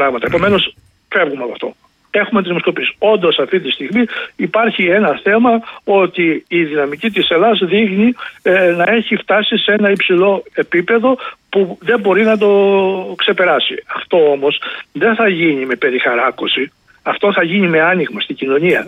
πράγματα. Επομένως, φεύγουμε από αυτό. Έχουμε τις δημοσκοπήσεις. Όντως, αυτή τη στιγμή υπάρχει ένα θέμα ότι η δυναμική της Ελλάδας δείχνει να έχει φτάσει σε ένα υψηλό επίπεδο που δεν μπορεί να το ξεπεράσει. Αυτό όμως δεν θα γίνει με περιχαράκωση. Αυτό θα γίνει με άνοιγμα στην κοινωνία.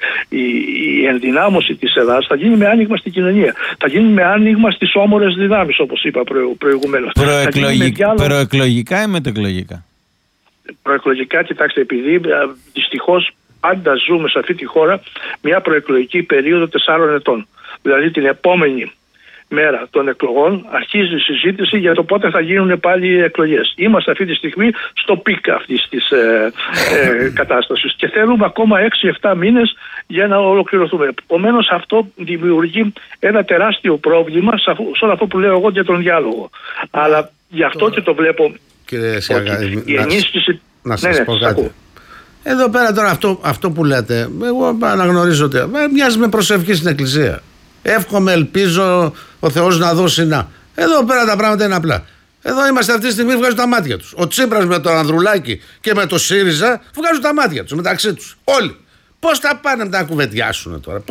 Η ενδυνάμωση της Ελλάδας θα γίνει με άνοιγμα στην κοινωνία. Θα γίνει με άνοιγμα στις όμορες δυνάμεις, όπως είπα προηγουμένως. Προεκλογικά ή μετεκλογικά? Προεκλογικά, κοιτάξτε, επειδή δυστυχώς πάντα ζούμε σε αυτή τη χώρα μια προεκλογική περίοδο 4 ετών. Δηλαδή την επόμενη μέρα των εκλογών αρχίζει η συζήτηση για το πότε θα γίνουν πάλι οι εκλογές. Είμαστε αυτή τη στιγμή στο πικ αυτής της κατάστασης και θέλουμε ακόμα 6-7 μήνες για να ολοκληρωθούμε. Επομένως, αυτό δημιουργεί ένα τεράστιο πρόβλημα σε όλο αυτό που λέω εγώ για τον διάλογο. Αλλά γι' αυτό και το βλέπω. Κύριε Σιαγά, η ενίσχυση. Να σας πω κάτι. Εδώ πέρα τώρα αυτό που λέτε, εγώ αναγνωρίζω ότι μοιάζει με προσευχή στην εκκλησία. Εύχομαι, ελπίζω ο Θεός να δώσει να. Εδώ πέρα τα πράγματα είναι απλά. Εδώ είμαστε αυτή τη στιγμή, βγάζουν τα μάτια τους. Ο Τσίπρας με τον Ανδρουλάκη και με το ΣΥΡΙΖΑ βγάζουν τα μάτια τους μεταξύ τους. Όλοι. Πώς θα πάνε να κουβεντιάσουν τώρα?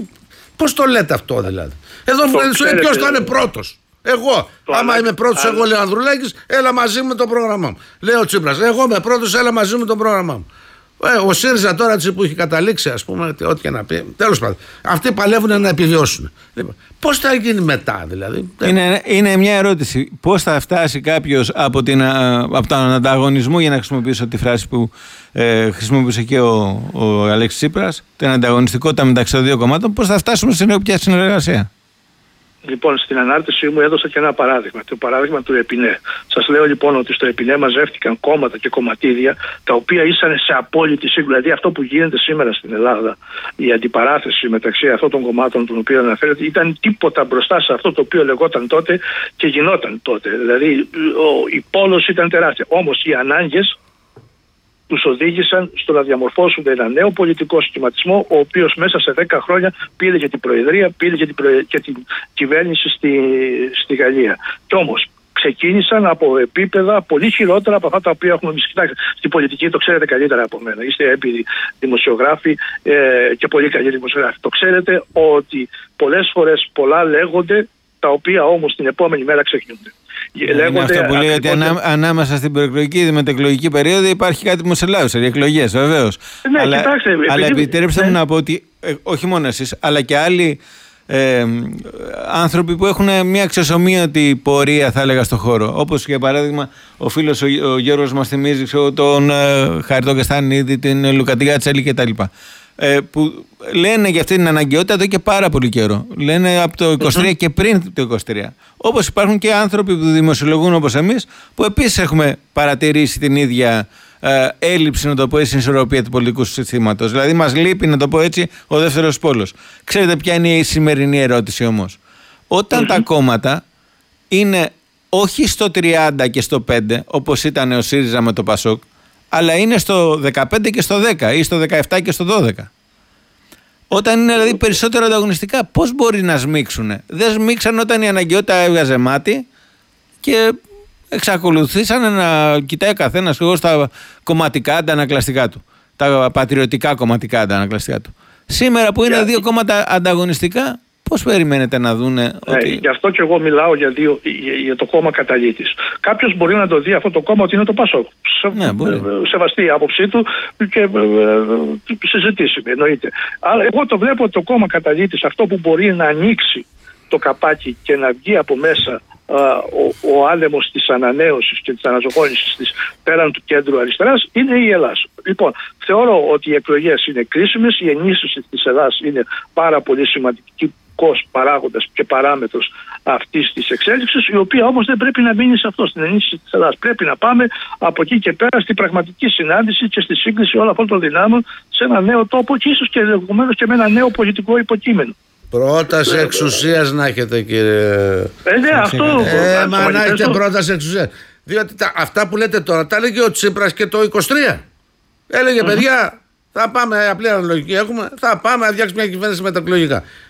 Πώς το λέτε αυτό δηλαδή? Εδώ ποιος θα είναι πρώτος? Εγώ. Άμα είμαι πρώτος, εγώ λέω Ανδρουλάκης, έλα μαζί μου με το πρόγραμμά μου. Λέω Τσίπρας, εγώ είμαι πρώτος, έλα μαζί μου το πρόγραμμά μου. Ο ΣΥΡΙΖΑ τώρα που έχει καταλήξει, ας πούμε, ό,τι και να πει. Τέλος πάντων, αυτοί παλεύουν να επιβιώσουν. Πώς θα γίνει μετά, δηλαδή? Είναι μια ερώτηση. Πώς θα φτάσει κάποιος από τον ανταγωνισμό, για να χρησιμοποιήσω τη φράση που χρησιμοποιούσε και ο Αλέξης Τσίπρας, την ανταγωνιστικότητα μεταξύ των δύο κομμάτων, πώς θα φτάσουμε σε μια συνεργασία? Λοιπόν, στην ανάρτησή μου έδωσα και ένα παράδειγμα, το παράδειγμα του ΕΠΙΝΕ. Σας λέω λοιπόν ότι στο ΕΠΙΝΕ μαζεύτηκαν κόμματα και κομματίδια τα οποία ήσαν σε απόλυτη σύγκρουση. Δηλαδή αυτό που γίνεται σήμερα στην Ελλάδα, η αντιπαράθεση μεταξύ αυτών των κομμάτων των οποίων αναφέρεται, ήταν τίποτα μπροστά σε αυτό το οποίο λεγόταν τότε και γινόταν τότε. Δηλαδή η πόλωση ήταν τεράστια. Όμως οι ανάγκες τους οδήγησαν στο να διαμορφώσουν ένα νέο πολιτικό σχηματισμό, ο οποίος μέσα σε 10 χρόνια πήρε και την Προεδρία, πήρε και την κυβέρνηση στη Γαλλία. Κι όμως ξεκίνησαν από επίπεδα πολύ χειρότερα από αυτά τα οποία έχουμε εμείς. Κοιτάξτε, στην πολιτική το ξέρετε καλύτερα από μένα. Είστε έμπειροι δημοσιογράφοι και πολύ καλοί δημοσιογράφοι. Το ξέρετε ότι πολλές φορές πολλά λέγονται, τα οποία όμως την επόμενη μέρα ξεχνιούνται. Είναι αυτό που λέει ότι ανάμεσα στην προεκλογική και μετεκλογική περίοδο υπάρχει κάτι που μεσολάβησε, οι εκλογές, βεβαίως. Ναι, αλλά επιτρέψτε μου να πω ότι όχι μόνο εσείς, αλλά και άλλοι άνθρωποι που έχουν μια αξιοσημείωτη πορεία, θα έλεγα, στον χώρο. Όπως για παράδειγμα ο φίλος ο Γιώργος μας θυμίζει τον Χαριτό Καστανίδη, την Λουκαντικά Τσέλη κτλ. Που λένε για αυτή την αναγκαιότητα εδώ και πάρα πολύ καιρό. Λένε από το 23 και πριν το 23. Όπως υπάρχουν και άνθρωποι που δημοσιολογούν όπως εμείς, που επίσης έχουμε παρατηρήσει την ίδια έλλειψη, να το πω έτσι, ισορροπία του πολιτικού συστήματος. Δηλαδή μας λείπει, να το πω έτσι, ο δεύτερος πόλος. Ξέρετε ποια είναι η σημερινή ερώτηση όμως? Όταν τα κόμματα είναι όχι στο 30 και στο 5 όπως ήταν ο ΣΥΡΙΖΑ με το ΠΑΣΟΚ, αλλά είναι στο 15 και στο 10 ή στο 17 και στο 12. Όταν είναι δηλαδή περισσότερο ανταγωνιστικά, πώς μπορεί να σμίξουνε? Δεν σμίξαν όταν η αναγκαιότητα έβγαζε μάτι και εξακολουθήσαν να κοιτάει ο καθένας στα κομματικά αντανακλαστικά του, τα πατριωτικά κομματικά αντανακλαστικά του. Σήμερα που είναι δύο κόμματα ανταγωνιστικά, πώς περιμένετε να δούνε ότι... Γι' αυτό και εγώ μιλάω για το κόμμα καταλήτης. Κάποιος μπορεί να το δει αυτό το κόμμα ότι είναι το ΠΑΣΟΚ. Σεβαστεί η άποψή του και συζητήσιμη, εννοείται. Αλλά εγώ το βλέπω το κόμμα καταλήτης, αυτό που μπορεί να ανοίξει το καπάκι και να βγει από μέσα ο άνεμος της ανανέωσης και της αναζωογόνησης της πέραν του κέντρου αριστεράς, είναι η Ελλάδα. Λοιπόν, θεωρώ ότι οι εκλογές είναι κρίσιμες, η ενίσχυση της Ελλάδας είναι πάρα πολύ σημαντική παράγοντας και παράμετρος αυτής της εξέλιξης, η οποία όμως δεν πρέπει να μείνει σε αυτό, στην ενίσχυση της Ελλάδας. Πρέπει να πάμε από εκεί και πέρα στην πραγματική συνάντηση και στη σύγκριση όλων αυτών των δυνάμεων σε ένα νέο τόπο και ίσως και ενδεχομένως και με ένα νέο πολιτικό υποκείμενο. Πρόταση εξουσίας να έχετε, κύριε. Ναι, αυτό. Μα να έχετε πρόταση εξουσίας. Διότι αυτά που λέτε τώρα τα έλεγε ο Τσίπρας και το 23. Έλεγε παιδιά, θα πάμε, απλή αναλογική έχουμε, θα πάμε να φτιάξουμε μια κυβέρνηση μετακλογικά.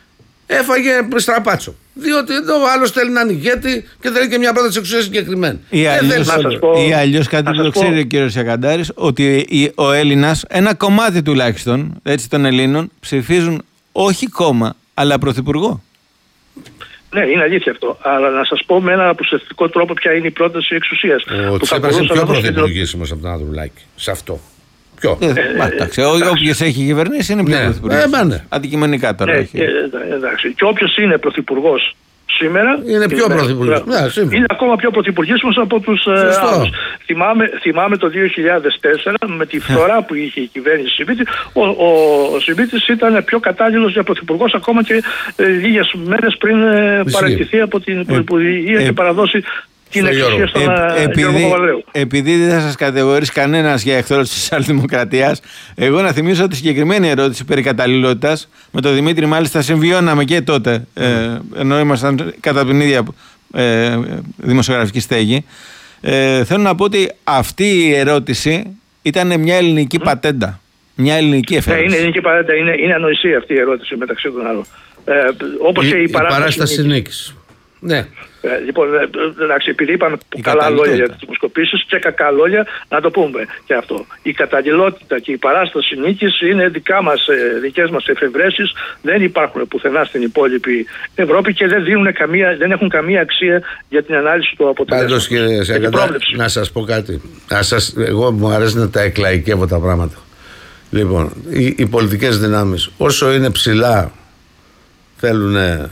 έφαγε στραπάτσο. Διότι εδώ ο άλλος θέλει να είναι ηγέτη και θέλει και μια πρόταση εξουσίας συγκεκριμένη. Ή αλλιώς κάτι που το ξέρει ο κύριος Σιακαντάρης, ότι ο Έλληνας, ένα κομμάτι τουλάχιστον έτσι, των Ελλήνων, ψηφίζουν όχι κόμμα, αλλά πρωθυπουργό. Ναι, είναι αλήθεια αυτό. Αλλά να σας πω με ένα αποσυστικό τρόπο ποια είναι η πρόταση εξουσίας. Ο Τσίπρας είναι πιο πρωθυπουργήσιμος από τον Ανδρουλάκη. Σε αυτό. Ποιο? Εντάξει, όποιος έχει κυβερνήσει είναι πιο πρωθυπουργός. Αντικειμενικά τώρα. Εντάξει. Και όποιος είναι πρωθυπουργός σήμερα είναι πιο πρωθυπουργός. Είναι ακόμα πιο πρωθυπουργήσιμος από τους άλλους. Θυμάμαι το 2004 με τη φθορά που είχε η κυβέρνηση Σιμίτη, ο Σιμίτης ήταν πιο κατάλληλος για πρωθυπουργός ακόμα και λίγες μέρες πριν παραιτηθεί από την Πρωθυπουργία και παραδώσει την εξουσία στον Γιώργο Παπανδρέου. Επειδή δεν θα σας κατηγορήσει κανένας για εχθρός της Σοσιαλδημοκρατίας, εγώ να θυμίσω ότι η συγκεκριμένη ερώτηση περί καταλληλότητας με τον Δημήτρη μάλιστα συμβιώναμε και τότε, ενώ ήμασταν κατά την ίδια δημοσιογραφική στέγη. Θέλω να πω ότι αυτή η ερώτηση ήταν μια ελληνική πατέντα. Μια ελληνική εφαίρεση. Είναι ελληνική πατέντα, είναι ανοησία αυτή η ερώτηση μεταξύ των άλλων. Όπως και η παράσταση νίκης. Ναι. Λοιπόν, εντάξει, επειδή είπαμε καλά λόγια για τις δημοσκοπήσεις και κακά λόγια, να το πούμε και αυτό. Η καταλληλότητα και η παράσταση νίκης είναι δικές μας εφευρέσεις, δεν υπάρχουν πουθενά στην υπόλοιπη Ευρώπη και δεν έχουν καμία αξία για την ανάλυση του αποτελέσματος. Πάντως, κύριε Σιακαντά, να σας πω κάτι. Εγώ μου αρέσει να τα εκλαϊκεύω τα πράγματα. Λοιπόν, οι πολιτικές δυνάμεις, όσο είναι ψηλά, θέλουν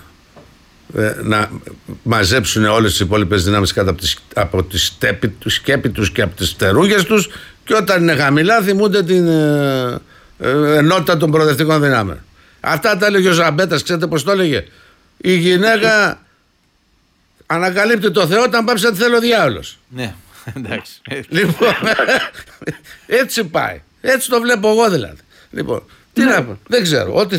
να μαζέψουν όλες τις υπόλοιπες δυνάμεις κάτω από τη σκέπη τους και από τις φτερούγες τους, και όταν είναι χαμηλά θυμούνται την ενότητα των προοδευτικών δυνάμεων. Αυτά τα έλεγε ο Ζαμπέτας, ξέρετε πως το έλεγε? Η γυναίκα ανακαλύπτει το Θεό όταν πάψει να τη θέλει ο διάολος. Ναι, εντάξει. Λοιπόν, έτσι πάει. Έτσι το βλέπω εγώ δηλαδή. Λοιπόν, τι να πω, δεν ξέρω. Ό,τι